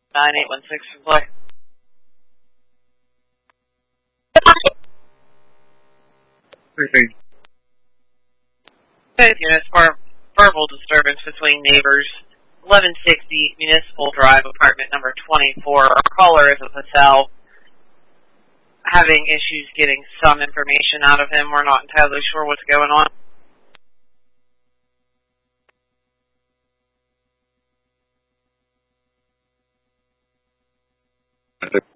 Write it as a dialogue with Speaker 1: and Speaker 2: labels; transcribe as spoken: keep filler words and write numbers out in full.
Speaker 1: nine eight one six for play.
Speaker 2: Perfect.
Speaker 1: Fifth units for verbal disturbance between neighbors. eleven sixty Municipal Drive, apartment number twenty-four. Our caller is a Patel. Having issues getting some information out of him. We're not entirely sure what's going on.
Speaker 2: Perfect.